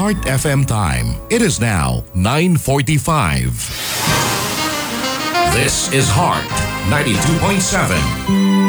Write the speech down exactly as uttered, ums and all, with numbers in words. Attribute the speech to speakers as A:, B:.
A: Heart F M time. It is now nine forty-five. This is Heart ninety-two point seven.